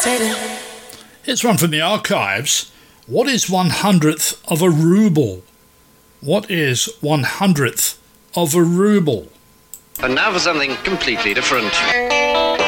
Here's one from the archives. What is 1/100th of a ruble? What is 1/100th of a ruble? And now for something completely different.